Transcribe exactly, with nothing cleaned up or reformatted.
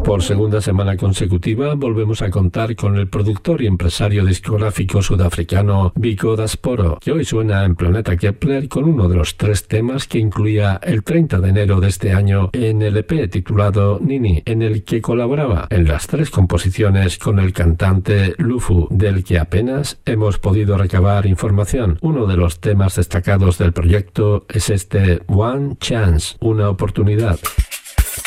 Por segunda semana consecutiva volvemos a contar con el productor y empresario discográfico sudafricano Biko Diaspora, que hoy suena en Planeta Kepler con uno de los tres temas que incluía el treinta de enero de este año en el E P titulado Nini, en el que colaboraba en las tres composiciones con el cantante Lufu, del que apenas hemos podido recabar información. Uno de los temas destacados del proyecto es este One Chance, una oportunidad.